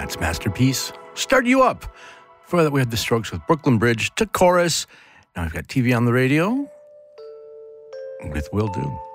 That's Masterpiece. Start You Up. Before that, we had The Strokes with Brooklyn Bridge to chorus. Now we've got TV on the radio with Will Do.